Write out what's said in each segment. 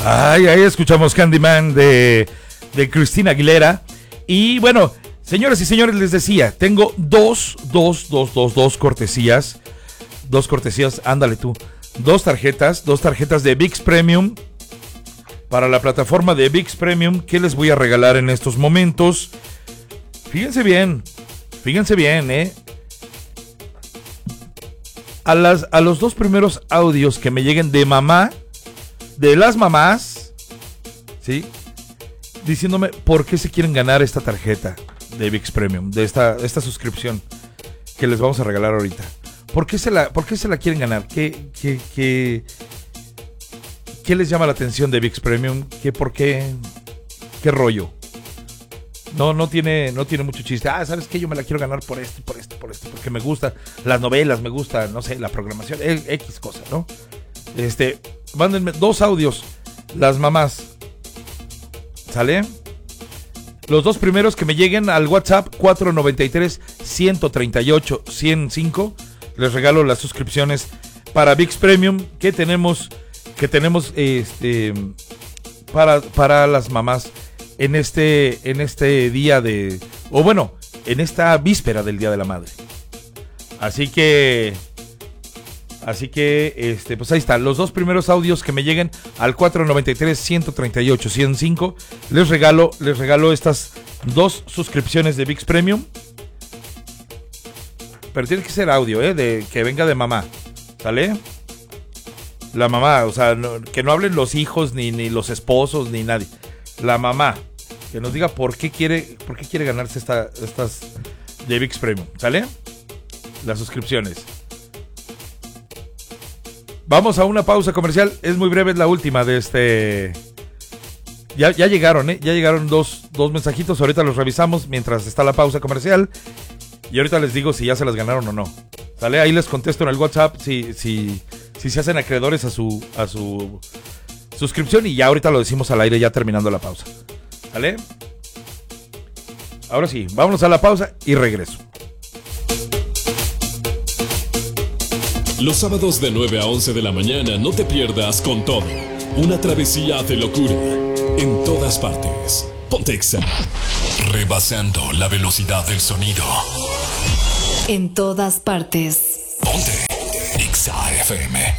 Ay, ahí escuchamos Candyman de Cristina Aguilera. Y bueno, señoras y señores, les decía, tengo dos cortesías. Dos cortesías, ándale tú. Dos tarjetas de ViX Premium para la plataforma de ViX Premium que les voy a regalar en estos momentos. Fíjense bien, A los dos primeros audios que me lleguen de las mamás, ¿sí? Diciéndome por qué se quieren ganar esta tarjeta de ViX Premium, de esta suscripción que les vamos a regalar ahorita. ¿Por qué se la quieren ganar? ¿Qué les llama la atención de ViX Premium? ¿Qué rollo? No tiene mucho chiste. ¿Sabes qué? Yo me la quiero ganar por esto, porque me gusta las novelas, me gusta, no sé, la programación, X cosa, ¿no? Mándenme dos audios, las mamás, ¿sale? Los dos primeros que me lleguen al WhatsApp 493-138-105, les regalo las suscripciones para ViX Premium que tenemos para las mamás en este día en esta víspera del Día de la Madre. Así que pues ahí está, los dos primeros audios que me lleguen al 493-138-105, les regalo estas dos suscripciones de ViX Premium. Pero tiene que ser audio, de que venga de mamá, ¿sale? La mamá, o sea, que no hablen los hijos, ni los esposos, ni nadie. La mamá, que nos diga por qué quiere ganarse estas de ViX Premium, ¿sale? Las suscripciones. Vamos a una pausa comercial, es muy breve, es la última de Ya llegaron, ya llegaron dos mensajitos, ahorita los revisamos mientras está la pausa comercial. Y ahorita les digo si ya se las ganaron o no. ¿Sale? Ahí les contesto en el WhatsApp si se hacen acreedores a su suscripción. Y ya ahorita lo decimos al aire ya terminando la pausa. ¿Sale? Ahora sí, vámonos a la pausa y regreso. Los sábados de 9 a 11 de la mañana no te pierdas Con Todo. Una travesía de locura en todas partes. Ponte Exa. Rebasando la velocidad del sonido. En todas partes. Ponte Exa FM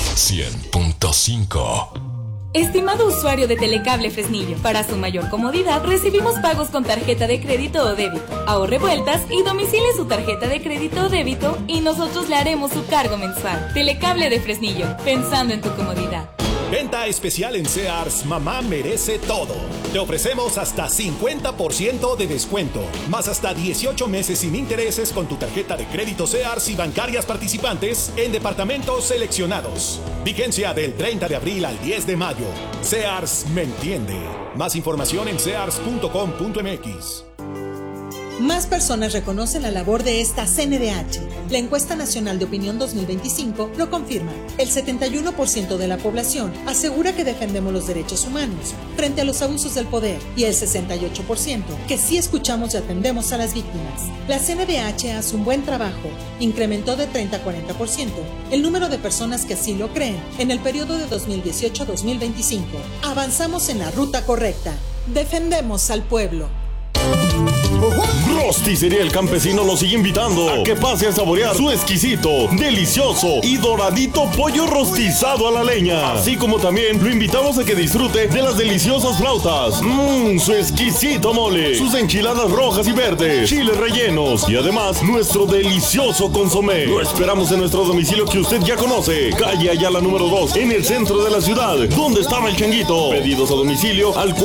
100.5. Estimado usuario de Telecable Fresnillo, para su mayor comodidad recibimos pagos con tarjeta de crédito o débito. Ahorre vueltas y domicile su tarjeta de crédito o débito y nosotros le haremos su cargo mensual. Telecable de Fresnillo, pensando en tu comodidad. Venta especial en Sears, mamá merece todo. Te ofrecemos hasta 50% de descuento, más hasta 18 meses sin intereses con tu tarjeta de crédito Sears y bancarias participantes en departamentos seleccionados. Vigencia del 30 de abril al 10 de mayo. Sears me entiende. Más información en sears.com.mx. Más personas reconocen la labor de esta CNDH. La encuesta nacional de opinión 2025 lo confirma. El 71% de la población asegura que defendemos los derechos humanos frente a los abusos del poder y el 68% que sí escuchamos y atendemos a las víctimas. La CNDH hace un buen trabajo. Incrementó de 30 a 40% el número de personas que así lo creen en el periodo de 2018 a 2025. Avanzamos en la ruta correcta. Defendemos al pueblo. Rosticería El Campesino lo sigue invitando a que pase a saborear su exquisito, delicioso y doradito pollo rostizado a la leña. Así como también lo invitamos a que disfrute de las deliciosas flautas, su exquisito mole, sus enchiladas rojas y verdes, chiles rellenos y además nuestro delicioso consomé. Lo esperamos en nuestro domicilio que usted ya conoce, calle Ayala número 2, en el centro de la ciudad, donde estaba el changuito. Pedidos a domicilio al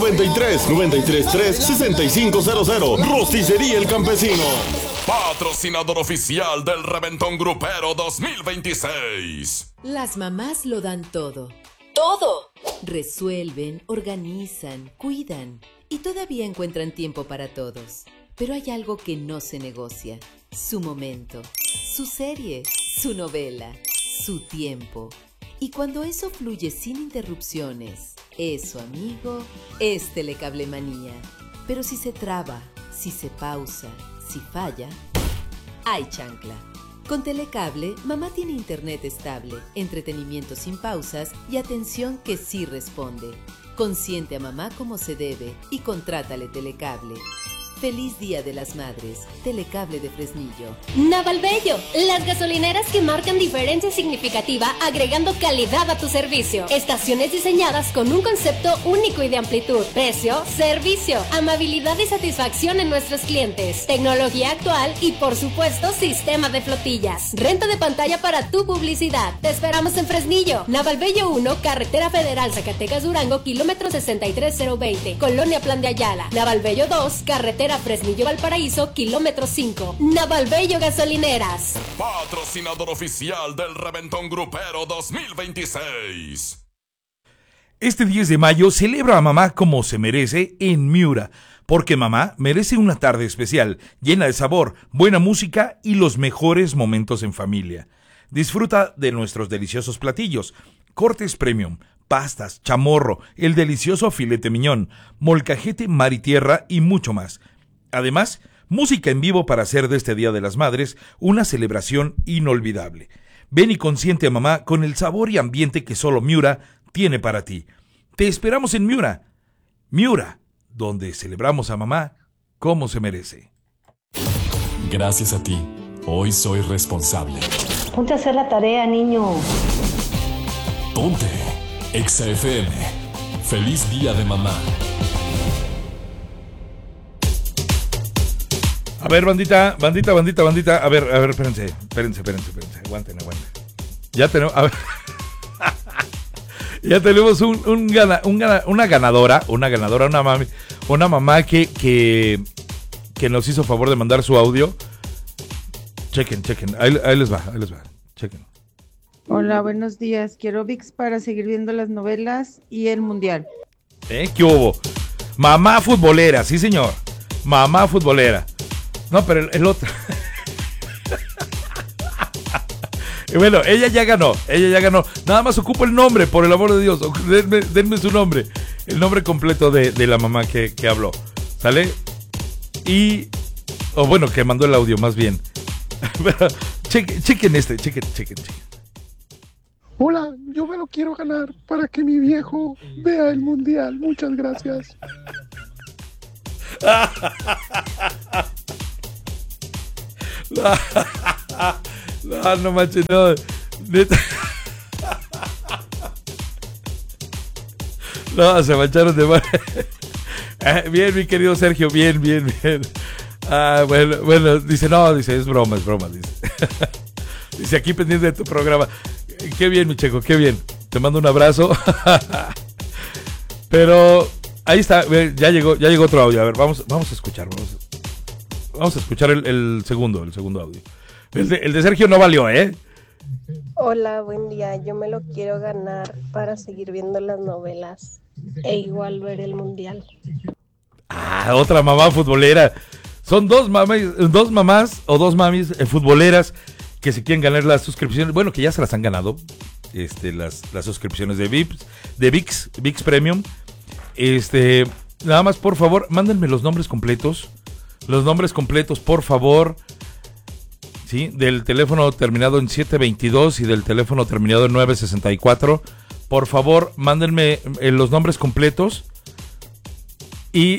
493-933-6500. Rosticería El Campesino. Patrocinador oficial del Reventón Grupero 2026. Las mamás lo dan todo. ¡Todo! Resuelven, organizan, cuidan y todavía encuentran tiempo para todos. Pero hay algo que no se negocia. Su momento, su serie, su novela, su tiempo. Y cuando eso fluye sin interrupciones, eso, amigo, es Telecablemanía. Pero si se traba, si se pausa, si falla, hay chancla. Con Telecable, mamá tiene internet estable, entretenimiento sin pausas y atención que sí responde. Consiente a mamá como se debe y contrátale Telecable. Feliz Día de las Madres. Telecable de Fresnillo. Navalbello, las gasolineras que marcan diferencia significativa agregando calidad a tu servicio. Estaciones diseñadas con un concepto único y de amplitud. Precio, servicio, amabilidad y satisfacción en nuestros clientes. Tecnología actual y por supuesto sistema de flotillas. Renta de pantalla para tu publicidad. Te esperamos en Fresnillo. Navalbello 1, Carretera Federal Zacatecas Durango, kilómetro 63020. Colonia Plan de Ayala. Navalbello 2, Carretera Fresnillo Valparaíso, kilómetro 5. Navalbello Gasolineras. Patrocinador oficial del Reventón Grupero 2026. Este 10 de mayo celebra a mamá como se merece en Miura, porque mamá merece una tarde especial, llena de sabor, buena música y los mejores momentos en familia. Disfruta de nuestros deliciosos platillos, cortes premium, pastas, chamorro, el delicioso filete miñón, molcajete mar y tierra y mucho más. Además, música en vivo para hacer de este Día de las Madres una celebración inolvidable. Ven y consiente a mamá con el sabor y ambiente que solo Miura tiene para ti. Te esperamos en Miura. Miura, donde celebramos a mamá como se merece. Gracias a ti, hoy soy responsable. Ponte a hacer la tarea, niño. Ponte Exa FM. Feliz Día de Mamá. A ver, bandita. A ver, espérense. Aguanten. Ya tenemos, a ver. Ya tenemos una ganadora, una mamá que nos hizo favor de mandar su audio. Chequen. Ahí les va. Chequen. Hola, buenos días. Quiero VIX para seguir viendo las novelas y el mundial. ¿Qué hubo? Mamá futbolera, sí señor. Mamá futbolera. No, pero el otro. Y bueno, ella ya ganó. Nada más ocupo el nombre, por el amor de Dios. Denme su nombre. El nombre completo de la mamá que habló. ¿Sale? Y... bueno, que mandó el audio, más bien. Chequen. Hola, yo me lo quiero ganar para que mi viejo vea el mundial. Muchas gracias. No manches, no. Neta. No, se mancharon de mal. Bien, mi querido Sergio, bien. Bueno, dice, es broma, dice. Dice, aquí pendiente de tu programa. Qué bien, mi Checo, qué bien. Te mando un abrazo. Pero ahí está, ya llegó otro audio. A ver, vamos a escuchar. Vamos a escuchar el segundo audio. El de Sergio no valió, ¿eh? Hola, buen día. Yo me lo quiero ganar para seguir viendo las novelas e igual ver el mundial. Otra mamá futbolera. Son dos mamás o dos mamis futboleras que se quieren ganar las suscripciones. Bueno, que ya se las han ganado. Las suscripciones de VIX Premium. Nada más, por favor, mándenme los nombres completos. Por favor. ¿Sí? Del teléfono terminado en 722 y del teléfono terminado en 964. Por favor, mándenme los nombres completos. Y...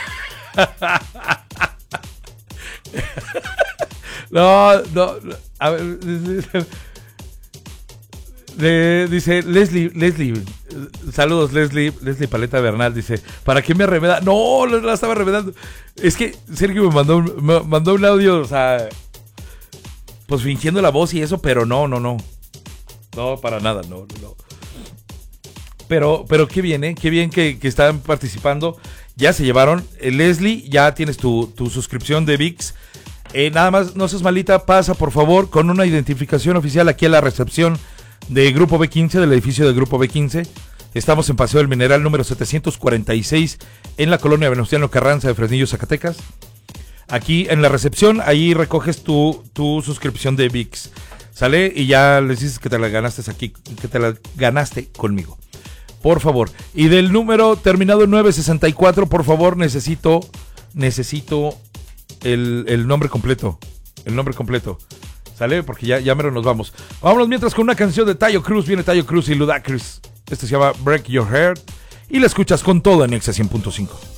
No. A ver, dice Leslie. Saludos, Leslie Paleta Bernal. Dice, ¿para qué me arremeda? No, la estaba arremedando. Es que Sergio me mandó un audio, o sea, pues fingiendo la voz y eso, pero no. No, para nada, no. Pero qué bien, qué bien que están participando. Ya se llevaron. Leslie, ya tienes tu suscripción de VIX. Nada más, no seas malita, pasa por favor con una identificación oficial aquí a la recepción de Grupo B15, del edificio de Grupo B15. Estamos en Paseo del Mineral número 746 en la colonia Venustiano Carranza de Fresnillo, Zacatecas. Aquí en la recepción, ahí recoges tu suscripción de VIX. ¿Sale? Y ya les dices que te la ganaste aquí, que te la ganaste conmigo. Por favor. Y del número terminado en 964, por favor, necesito el nombre completo. ¿Sale? ¿Sale? Porque ya mero nos vamos. Vámonos mientras con una canción de Taio Cruz. Viene Taio Cruz y Ludacris. Este se llama Break Your Heart. Y la escuchas con todo en Exa 100.5.